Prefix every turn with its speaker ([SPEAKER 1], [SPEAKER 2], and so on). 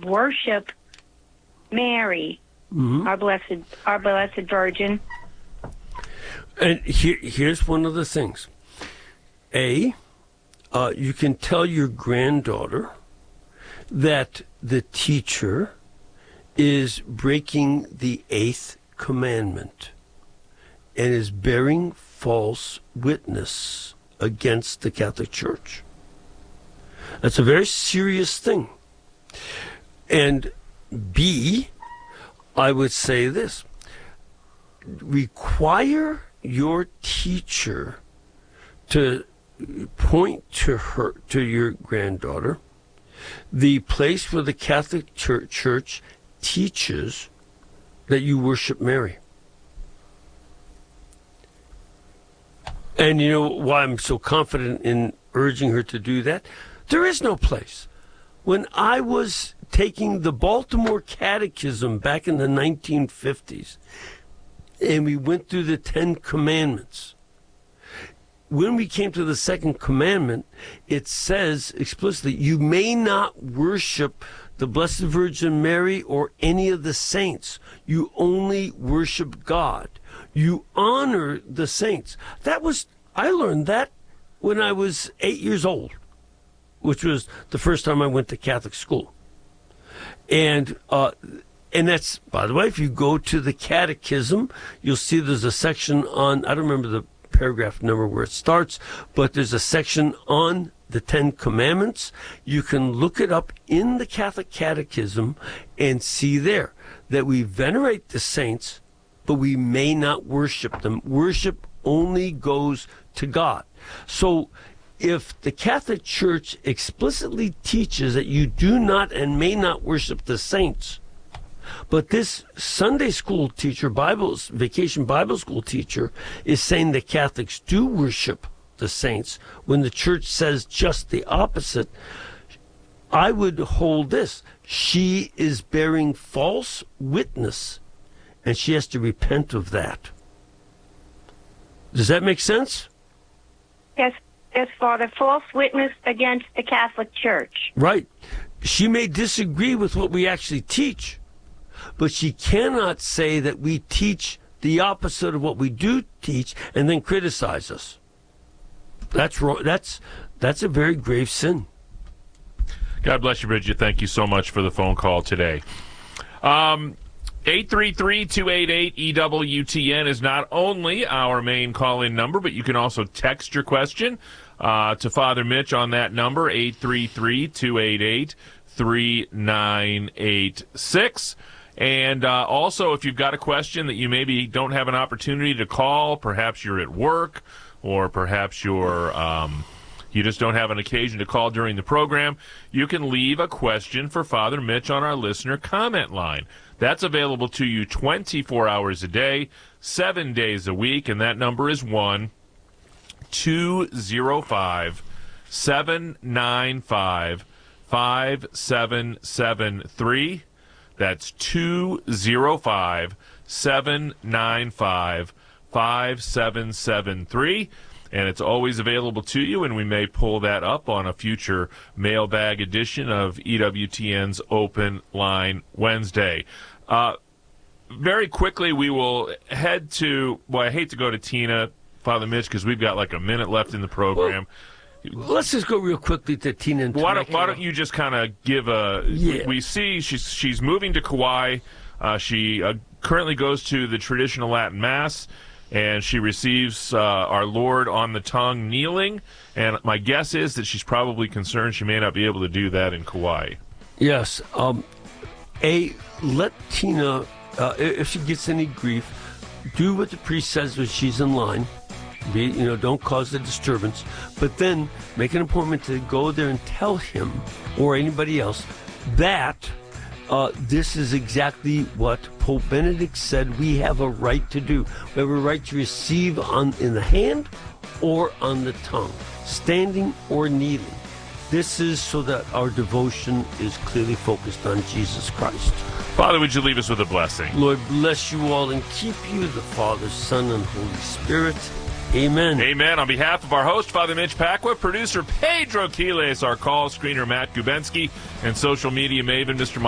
[SPEAKER 1] worship Mary, our blessed Virgin.
[SPEAKER 2] And here's one of the things. You can tell your granddaughter that the teacher is breaking the 8th commandment and is bearing false witness against the Catholic Church. That's a very serious thing. And B, I would say this. Require your teacher to point to your granddaughter, the place where the Catholic Church teaches that you worship Mary. And you know why I'm so confident in urging her to do that? There is no place. When I was taking the Baltimore Catechism back in the 1950s, and we went through the 10 Commandments, when we came to the 2nd commandment, it says explicitly, you may not worship the Blessed Virgin Mary or any of the saints. You only worship God. You honor the saints. I learned that when I was 8 years old, which was the first time I went to Catholic school. And that's, by the way, if you go to the Catechism, you'll see there's a section on, I don't remember the paragraph number where it starts, but there's a section on the 10 Commandments. You can look it up in the Catholic Catechism and see there that we venerate the saints, but we may not worship them. Worship only goes to God. So if the Catholic Church explicitly teaches that you do not and may not worship the saints, but this Sunday school teacher, vacation Bible school teacher, is saying that Catholics do worship the saints when the Church says just the opposite, I would hold this. She is bearing false witness, and she has to repent of that. Does that make sense?
[SPEAKER 1] Yes, Father. False witness against the Catholic Church.
[SPEAKER 2] Right. She may disagree with what we actually teach, but she cannot say that we teach the opposite of what we do teach and then criticize us. That's wrong. That's a very grave sin.
[SPEAKER 3] God bless you, Bridget. Thank you so much for the phone call today. 833-288-EWTN is not only our main call-in number, but you can also text your question to Father Mitch on that number, 833-288-3986. And also, if you've got a question that you maybe don't have an opportunity to call, perhaps you're at work, or perhaps you just don't have an occasion to call during the program, you can leave a question for Father Mitch on our listener comment line. That's available to you 24 hours a day, 7 days a week, and that number is 1-205-795-5773. That's 205-795-5773. And it's always available to you, and we may pull that up on a future mailbag edition of EWTN's Open Line Wednesday. Very quickly, we will head to, I hate to go to Tina, Father Mitch, because we've got like a minute left in the program.
[SPEAKER 2] Well, let's just go real quickly to Tina and
[SPEAKER 3] why don't you just kind of give a... Yeah. We see she's moving to Kauai. She currently goes to the traditional Latin Mass, and she receives our Lord on the tongue kneeling. And my guess is that she's probably concerned she may not be able to do that in Kauai.
[SPEAKER 2] Yes. Let Tina, if she gets any grief, do what the priest says when she's in line. Don't cause the disturbance. But then make an appointment to go there and tell him or anybody else that this is exactly what Pope Benedict said we have a right to do. We have a right to receive in the hand or on the tongue, standing or kneeling. This is so that our devotion is clearly focused on Jesus Christ.
[SPEAKER 3] Father, would you leave us with a blessing?
[SPEAKER 2] Lord, bless you all and keep you, the Father, Son, and Holy Spirit. Amen.
[SPEAKER 3] Amen. On behalf of our host, Father Mitch Pacwa, producer Pedro Quiles, our call screener Matt Gubensky, and social media maven Mr.